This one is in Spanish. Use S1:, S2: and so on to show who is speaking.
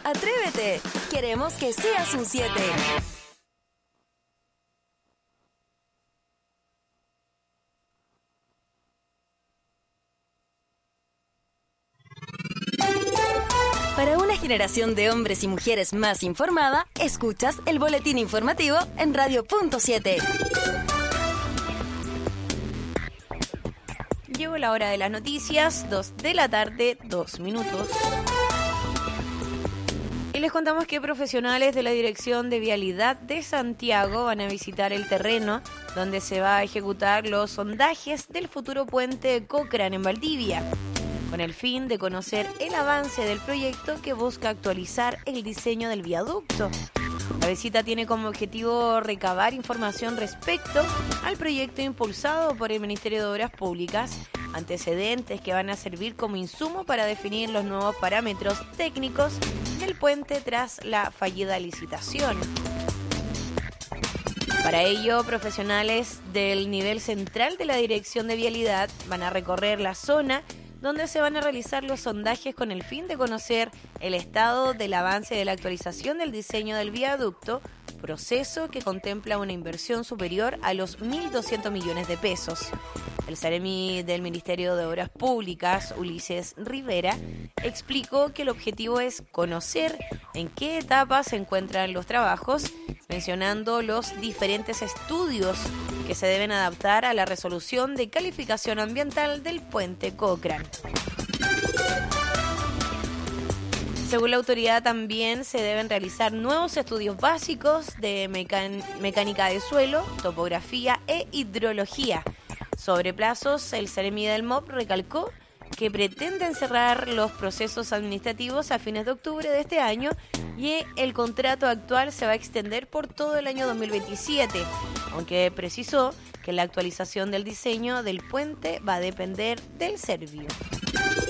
S1: Atrévete, queremos que seas un 7. Para una generación de hombres y mujeres más informada, escuchas el boletín informativo en Radio.7.
S2: Llegó la hora de las noticias, 2 de la tarde, 2 minutos. Y les contamos que profesionales de la Dirección de Vialidad de Santiago van a visitar el terreno donde se va a ejecutar los sondajes del futuro puente Cochrane en Valdivia, con el fin de conocer el avance del proyecto que busca actualizar el diseño del viaducto. La visita tiene como objetivo recabar información respecto al proyecto impulsado por el Ministerio de Obras Públicas, antecedentes que van a servir como insumo para definir los nuevos parámetros técnicos del puente tras la fallida licitación. Para ello, profesionales del nivel central de la Dirección de Vialidad van a recorrer la zona donde se van a realizar los sondajes con el fin de conocer el estado del avance de la actualización del diseño del viaducto, proceso que contempla una inversión superior a los 1.200 millones de pesos. El Seremi del Ministerio de Obras Públicas, Ulises Rivera, explicó que el objetivo es conocer en qué etapa se encuentran los trabajos, mencionando los diferentes estudios que se deben adaptar a la resolución de calificación ambiental del puente Cochrane. Según la autoridad, también se deben realizar nuevos estudios básicos de mecánica de suelo, topografía e hidrología. Sobre plazos, el Seremi del MOP recalcó que pretenden cerrar los procesos administrativos a fines de octubre de este año y el contrato actual se va a extender por todo el año 2027, aunque precisó que la actualización del diseño del puente va a depender del Servio.